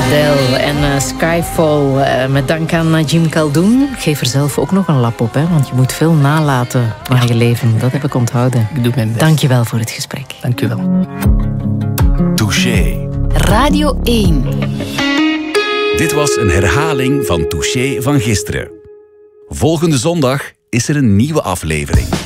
Adele en Skyfall. Met dank aan Jim Caldoon. Geef er zelf ook nog een lap op, hè, want je moet veel nalaten naar je leven. Dat heb ik onthouden. Ik doe mijn best. Dank je wel voor het gesprek. Dank je wel. Touché. Radio 1. Dit was een herhaling van Touché van gisteren. Volgende zondag is er een nieuwe aflevering.